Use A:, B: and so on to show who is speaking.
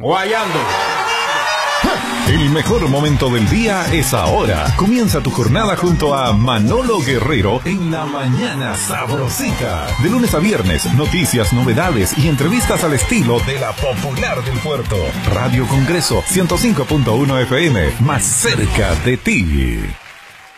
A: guayando.
B: El mejor momento del día es ahora. Comienza tu jornada junto a Manolo Guerrero en La Mañana Sabrosita. De lunes a viernes, noticias, novedades y entrevistas al estilo de la popular del puerto. Radio Congreso 105.1 FM, más cerca de ti.